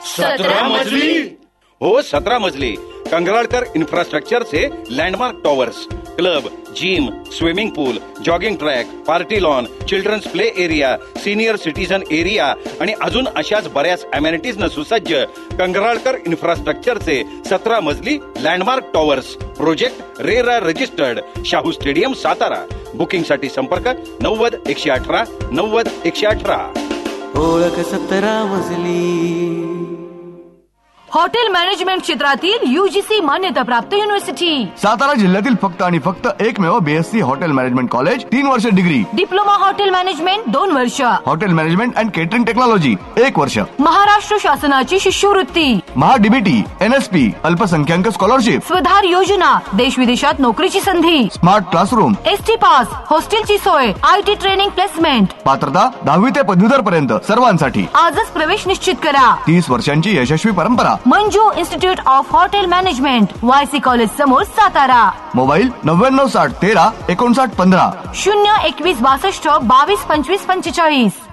17 मजली? हो, 17 मजली. कंगराळकर इन्फ्रास्ट्रक्चर से landmark towers, club, gym, swimming पूल, jogging track, party lawn, children's play area, senior citizen area आणि अजून अशाच बऱ्याच अमेनिटीज न सुसज्ज कंगराळकर इन्फ्रास्ट्रक्चरचे 17 मजली landmark towers project RERA registered, Shahu stadium, Satara. Booking साठी संपर्क 90-118 90-118. ओळख 17 मजली. हॉटेल मॅनेजमेंट क्षेत्रातील UGC मान्यता प्राप्त युनिव्हर्सिटी. सातारा जिल्ह्यातील फक्त आणि फक्त एकमेव BSc हॉटेल मॅनेजमेंट कॉलेज, 3 वर्ष डिग्री. डिप्लोमा हॉटेल मॅनेजमेंट 2 वर्ष. Hotel management and catering technology 1 वर्ष. महाराष्ट्र शासनाची शिष्यवृत्ती, MHA-DBT, NSP, अल्पसंख्याक स्कॉलरशिप, स्वधार योजना, देश विदेशात नोकरीची संधी, स्मार्ट क्लासरूम, ST पास, हॉस्टेलची सोय, IT ट्रेनिंग प्लेसमेंट. पात्रता 10वी ते पदवीधर पर्यंत सर्वांसाठी. आजच प्रवेश निश्चित करा. 30 वर्षांची यशस्वी परंपरा. Manju institute of hotel management, YC college समोर, सातारा. मोबाईल 99 60 13 59 15. 021 62 22 25 45.